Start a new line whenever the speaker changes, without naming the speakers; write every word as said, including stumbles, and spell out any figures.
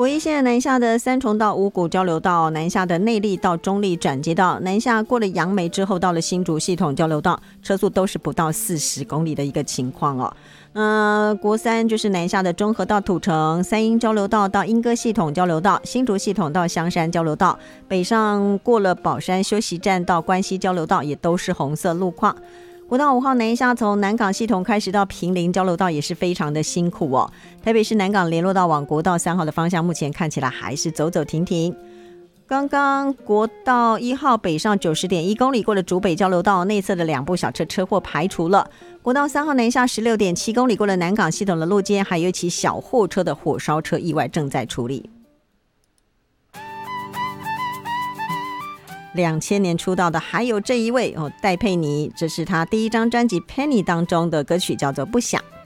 国一线南下的三重到五股交流道，南下的内壢到中壢转接道，南下过了杨梅之后，到了新竹系统交流道，车速都是不到四十公里的一个情况哦。呃，国三就是南下的中和到土城，三鶯交流道到莺歌系统交流道，新竹系统到香山交流道，北上过了宝山休息站到关西交流道，也都是红色路况。国道五号南下从南港系统开始到坪林交流道也是非常的辛苦哦。台北市南港联络道往国道三号的方向，目前看起来还是走走停停。刚刚国道一号北上 九十点一公里过了竹北交流道，内侧的两部小车车祸排除了。国道三号南下 十六点七公里过了南港系统的路肩，还有一起小货车的火烧车意外正在处理。两千年出道的还有这一位哦，戴佩妮，这是她第一张专辑《Penny》当中的歌曲，叫做《不想》。